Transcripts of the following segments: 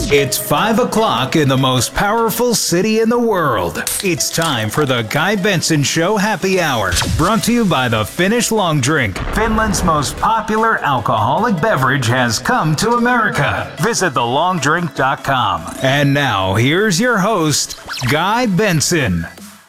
It's 5 o'clock in the most powerful city in the world. It's time for the Guy Benson Show Happy Hour, brought to you by the Finnish Long Drink. Finland's most popular alcoholic beverage has come to America. Visit thelongdrink.com. And now, here's your host, Guy Benson.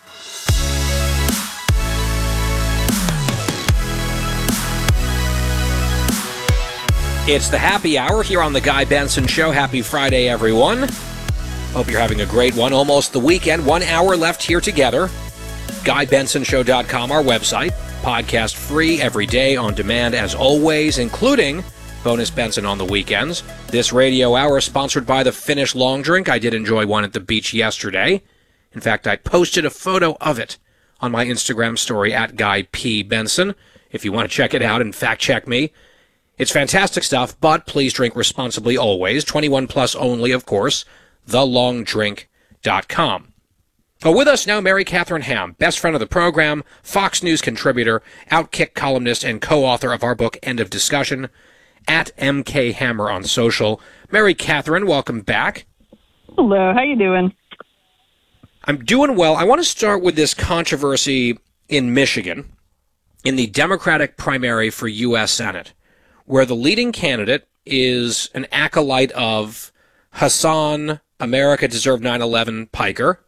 It's the Happy Hour here on the Guy Benson Show. Happy Friday, everyone. Hope you're having a great one. Almost the weekend. 1 hour left here together. GuyBensonShow.com, our website. Podcast free every day on demand as always, including Bonus Benson on the weekends. This radio hour sponsored by the Finnish Long Drink. I did enjoy one at the beach yesterday. In fact, I posted a photo of it on my Instagram story at Guy P. Benson. If you want to check it out and fact check me. It's fantastic stuff, but please drink responsibly always. 21 plus only, of course. TheLongDrink.com. But with us now, Mary Catherine Ham, best friend of the program, Fox News contributor, Outkick columnist, and co-author of our book, End of Discussion, at MK Hammer on social. Mary Catherine, welcome back. Hello, how you doing? I'm doing well. I want to start with this controversy in Michigan, in the Democratic primary for U.S. Senate, where the leading candidate is an acolyte of Hassan America Deserved 9/11 Piker,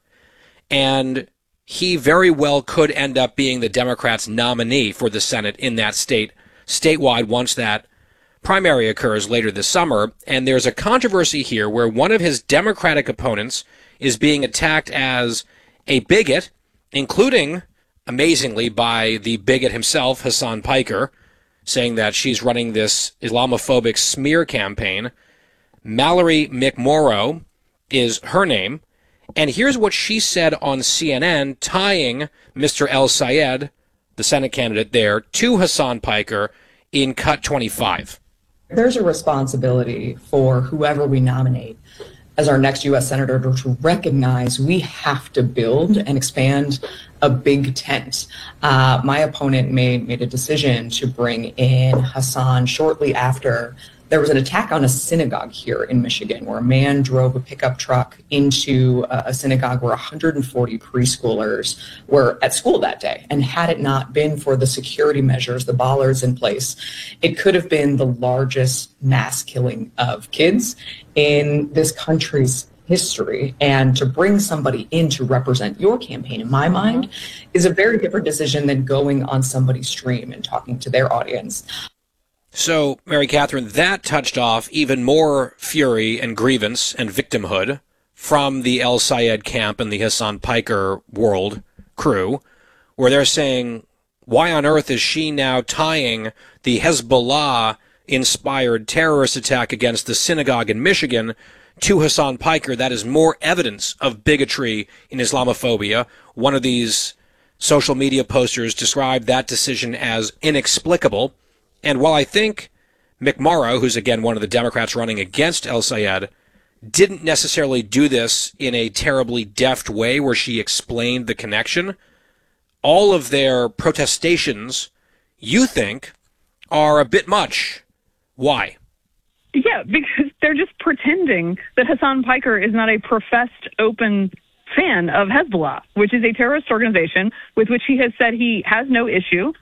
and he very well could end up being the Democrats' nominee for the Senate in that state, statewide, once that primary occurs later this summer. And there's a controversy here where one of his Democratic opponents is being attacked as a bigot, including, amazingly, by the bigot himself, Hassan Piker, saying that she's running this Islamophobic smear campaign. Mallory McMorrow is her name. And here's what she said on CNN, tying Mr. El Sayed, the Senate candidate there, to Hassan Piker in Cut 25. There's a responsibility for whoever we nominate as our next U.S. Senator to recognize we have to build and expand a big tent. My opponent made a decision to bring in Hassan shortly after there was an attack on a synagogue here in Michigan, where a man drove a pickup truck into a synagogue where 140 preschoolers were at school that day. And had it not been for the security measures, the bollards in place, it could have been the largest mass killing of kids in this country's history. And to bring somebody in to represent your campaign, in my mind, is a very different decision than going on somebody's stream and talking to their audience. So, Mary Catherine, that touched off even more fury and grievance and victimhood from the El Sayed camp and the Hassan Piker world crew, where they're saying, why on earth is she now tying the Hezbollah-inspired terrorist attack against the synagogue in Michigan to Hassan Piker? That is more evidence of bigotry in Islamophobia. One of these social media posters described that decision as inexplicable. And while I think McMorrow, who's again one of the Democrats running against El Sayed, didn't necessarily do this in a terribly deft way where she explained the connection, all of their protestations, you think, are a bit much. Why? Yeah, because they're just pretending that Hassan Piker is not a professed open fan of Hezbollah, which is a terrorist organization with which he has said he has no issue.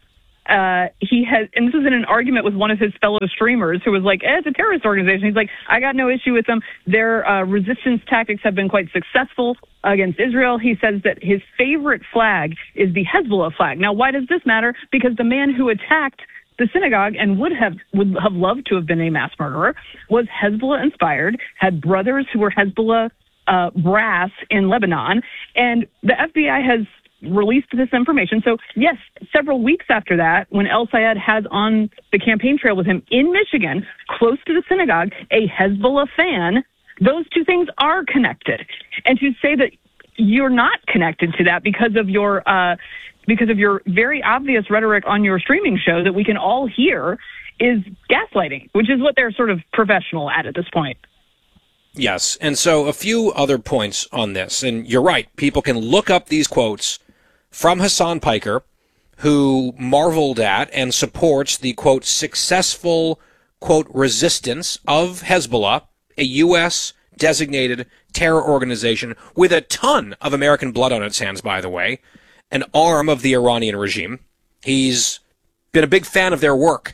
He has, and this was in an argument with one of his fellow streamers who was like, it's a terrorist organization. He's like, I got no issue with them. Their resistance tactics have been quite successful against Israel. He says that his favorite flag is the Hezbollah flag. Now, why does this matter? Because the man who attacked the synagogue and would have loved to have been a mass murderer was Hezbollah inspired, had brothers who were Hezbollah brass in Lebanon, and the FBI has released this information. So, yes, several weeks after that, when El Sayed has on the campaign trail with him in Michigan, close to the synagogue, a Hezbollah fan, those two things are connected. And to say that you're not connected to that because of your very obvious rhetoric on your streaming show that we can all hear is gaslighting, which is what they're sort of professional at this point. Yes, and so a few other points on this. And you're right, people can look up these quotes from Hassan Piker, who marveled at and supports the, quote, successful, quote, resistance of Hezbollah, a U.S. designated terror organization with a ton of American blood on its hands, by the way, an arm of the Iranian regime. He's been a big fan of their work.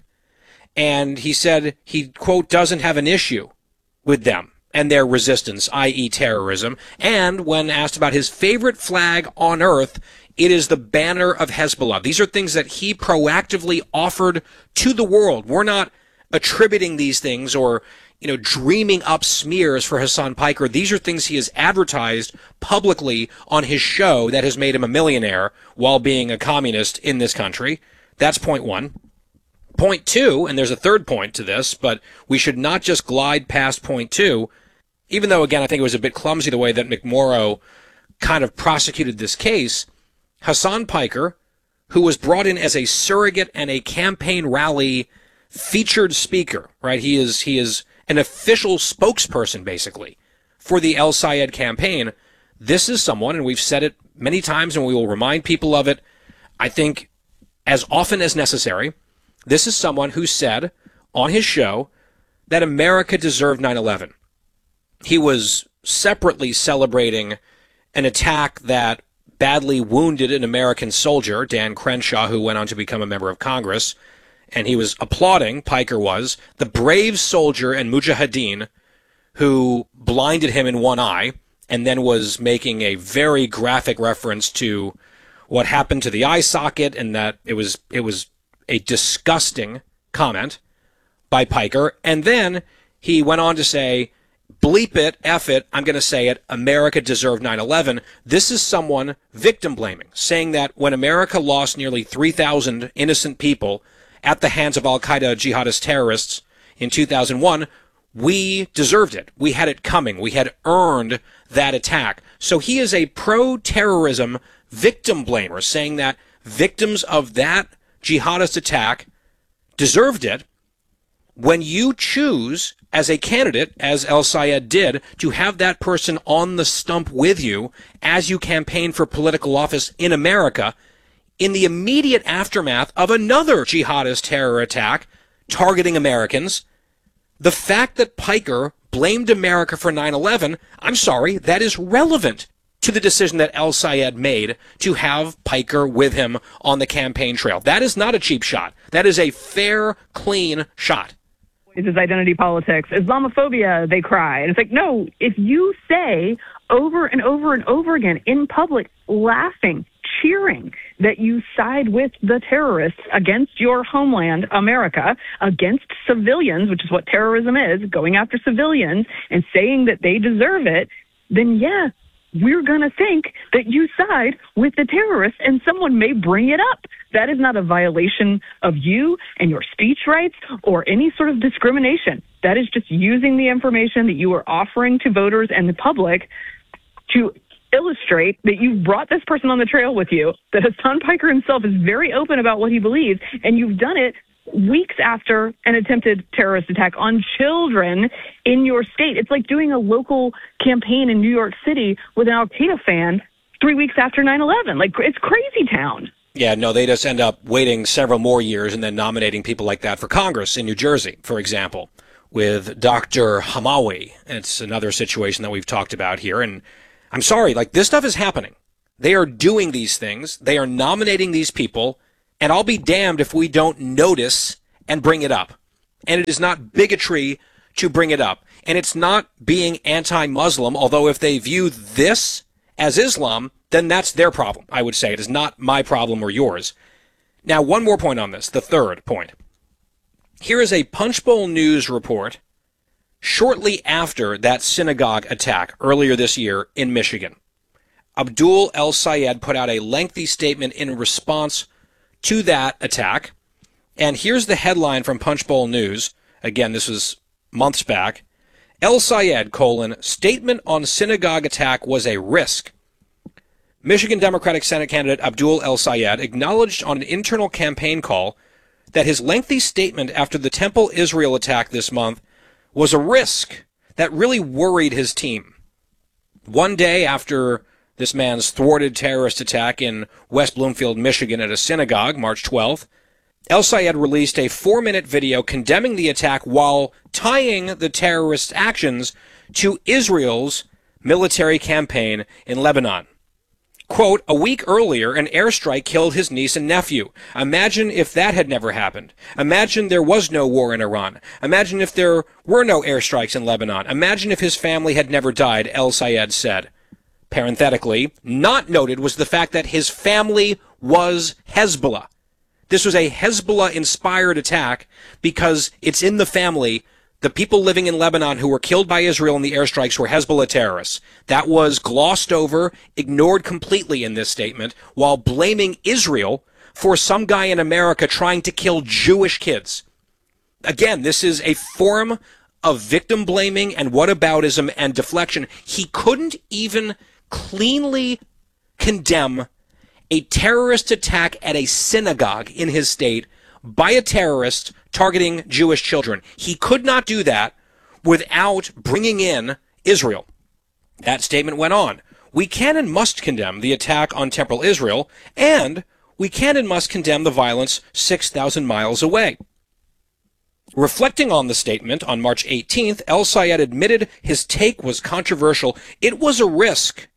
And he said he, quote, doesn't have an issue with them and their resistance, i.e. terrorism. And when asked about his favorite flag on earth, it is the banner of Hezbollah. These are things that he proactively offered to the world. We're not attributing these things or, dreaming up smears for Hasan Piker. These are things he has advertised publicly on his show that has made him a millionaire while being a communist in this country. That's point one. Point two, and there's a third point to this, but we should not just glide past point two, even though, again, I think it was a bit clumsy the way that McMorrow kind of prosecuted this case. Hasan Piker, who was brought in as a surrogate and a campaign rally featured speaker, right? He is an official spokesperson, basically, for the El Sayed campaign. This is someone, and we've said it many times, and we will remind people of it, I think, as often as necessary. This is someone who said on his show that America deserved 9/11. He was separately celebrating an attack that badly wounded an American soldier, Dan Crenshaw, who went on to become a member of Congress, and he was applauding, Piker was, the brave soldier and mujahideen who blinded him in one eye, and then was making a very graphic reference to what happened to the eye socket, and that it was a disgusting comment by Piker. And then he went on to say, bleep it, F it, I'm going to say it, America deserved 9/11. This is someone victim blaming, saying that when America lost nearly 3,000 innocent people at the hands of al-Qaeda jihadist terrorists in 2001, we deserved it. We had it coming. We had earned that attack. So he is a pro-terrorism victim blamer, saying that victims of that jihadist attack deserved it. When you choose as a candidate, as El Sayed did, to have that person on the stump with you as you campaign for political office in America, in the immediate aftermath of another jihadist terror attack targeting Americans, the fact that Piker blamed America for 9/11, I'm sorry, that is relevant to the decision that El Sayed made to have Piker with him on the campaign trail. That is not a cheap shot. That is a fair, clean shot. It is identity politics. Islamophobia, they cry. And it's like, no, if you say over and over and over again in public, laughing, cheering, that you side with the terrorists against your homeland, America, against civilians, which is what terrorism is, going after civilians and saying that they deserve it, then yeah, we're going to think that you side with the terrorists, and someone may bring it up. That is not a violation of you and your speech rights or any sort of discrimination. That is just using the information that you are offering to voters and the public to illustrate that you've brought this person on the trail with you, that Hasan Piker himself is very open about what he believes, and you've done it weeks after an attempted terrorist attack on children in your state. It's like doing a local campaign in New York City with an Al-Qaeda fan 3 weeks after 9/11. Like, it's crazy town. Yeah, no, they just end up waiting several more years and then nominating people like that for Congress in New Jersey, for example, with Dr. Hamawi. It's another situation that we've talked about here. And I'm sorry, like, this stuff is happening. They are doing these things. They are nominating these people. And I'll be damned if we don't notice and bring it up. And it is not bigotry to bring it up. And it's not being anti-Muslim, although if they view this as Islam, then that's their problem, I would say. It is not my problem or yours. Now, one more point on this, the third point. Here is a Punchbowl News report shortly after that synagogue attack earlier this year in Michigan. Abdul El Sayed put out a lengthy statement in response to that attack. And here's the headline from Punchbowl News. Again, this was months back. El Sayed, statement on synagogue attack was a risk. Michigan Democratic Senate candidate Abdul El Sayed acknowledged on an internal campaign call that his lengthy statement after the Temple Israel attack this month was a risk that really worried his team. One day after this man's thwarted terrorist attack in West Bloomfield, Michigan at a synagogue, March 12th, El Sayed released a 4-minute video condemning the attack while tying the terrorist actions to Israel's military campaign in Lebanon. Quote, a week earlier, an airstrike killed his niece and nephew. Imagine if that had never happened. Imagine there was no war in Iran. Imagine if there were no airstrikes in Lebanon. Imagine if his family had never died, El Sayed said. Parenthetically, not noted was the fact that his family was Hezbollah. This was a Hezbollah-inspired attack because it's in the family. The people living in Lebanon who were killed by Israel in the airstrikes were Hezbollah terrorists. That was glossed over, ignored completely in this statement, while blaming Israel for some guy in America trying to kill Jewish kids. Again, this is a form of victim blaming and whataboutism and deflection. He couldn't even cleanly condemn a terrorist attack at a synagogue in his state by a terrorist targeting Jewish children. He could not do that without bringing in Israel. That statement went on. We can and must condemn the attack on temporal Israel, and we can and must condemn the violence 6,000 miles away. Reflecting on the statement on March 18th, El Sayed admitted his take was controversial. It was a risk.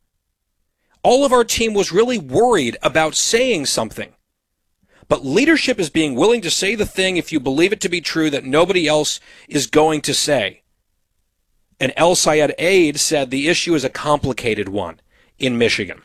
All of our team was really worried about saying something. But leadership is being willing to say the thing if you believe it to be true that nobody else is going to say. An El Sayed aide said the issue is a complicated one in Michigan.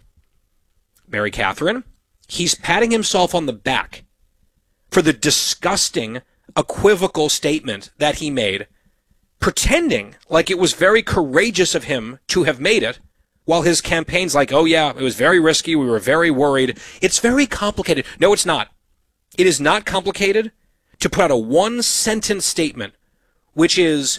Mary Catherine, he's patting himself on the back for the disgusting, equivocal statement that he made, pretending like it was very courageous of him to have made it, while his campaign's like, oh yeah, it was very risky, we were very worried. It's very complicated. No, it's not. It is not complicated to put out a one-sentence statement, which is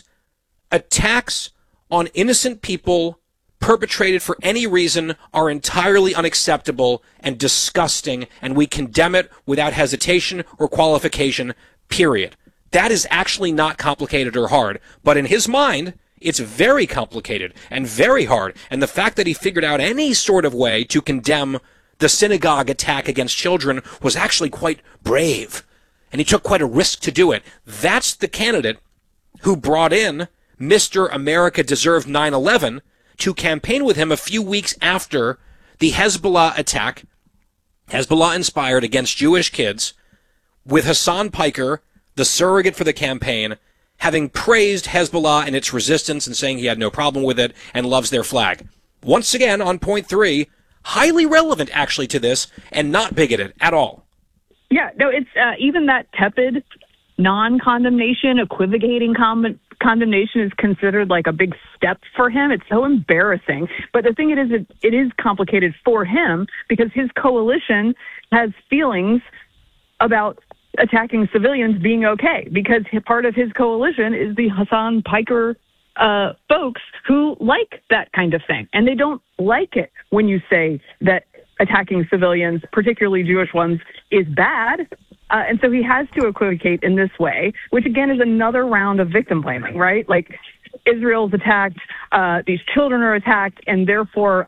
attacks on innocent people perpetrated for any reason are entirely unacceptable and disgusting, and we condemn it without hesitation or qualification, period. That is actually not complicated or hard, but in his mind, it's very complicated and very hard, and the fact that he figured out any sort of way to condemn the synagogue attack against children was actually quite brave, and he took quite a risk to do it. That's the candidate who brought in Mr. America Deserved 9/11 to campaign with him a few weeks after the Hezbollah attack, Hezbollah-inspired against Jewish kids, with Hassan Piker, the surrogate for the campaign, having praised Hezbollah and its resistance and saying he had no problem with it and loves their flag. Once again, on point 3, highly relevant actually to this and not bigoted at all. Yeah, no, it's even that tepid non-condemnation, equivocating condemnation is considered like a big step for him. It's so embarrassing. But the thing it is complicated for him because his coalition has feelings about attacking civilians being okay, because part of his coalition is the Hassan Piker folks who like that kind of thing. And they don't like it when you say that attacking civilians, particularly Jewish ones, is bad. And so he has to equivocate in this way, which again is another round of victim blaming, right? Like Israel's attacked, these children are attacked, and therefore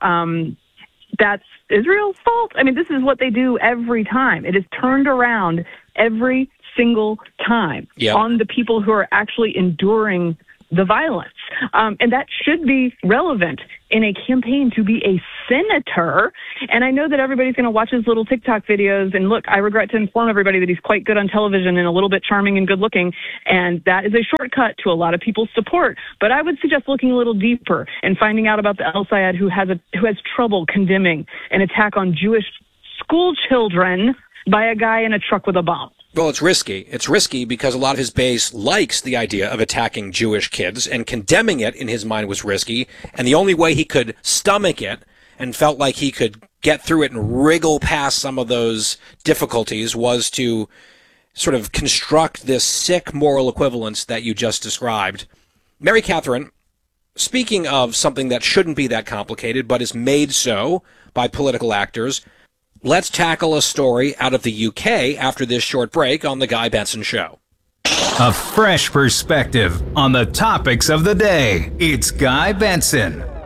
that's Israel's fault. I mean, this is what they do every time. It is turned around every single time on the people who are actually enduring the violence. And that should be relevant in a campaign to be a senator. And I know that everybody's going to watch his little TikTok videos. And look, I regret to inform everybody that he's quite good on television and a little bit charming and good looking. And that is a shortcut to a lot of people's support. But I would suggest looking a little deeper and finding out about the El Sayed who has trouble condemning an attack on Jewish school children by a guy in a truck with a bomb. Well, it's risky. It's risky because a lot of his base likes the idea of attacking Jewish kids, and condemning it in his mind was risky. And the only way he could stomach it and felt like he could get through it and wriggle past some of those difficulties was to sort of construct this sick moral equivalence that you just described. Mary Catherine, speaking of something that shouldn't be that complicated but is made so by political actors, let's tackle a story out of the UK after this short break on The Guy Benson Show. A fresh perspective on the topics of the day. It's Guy Benson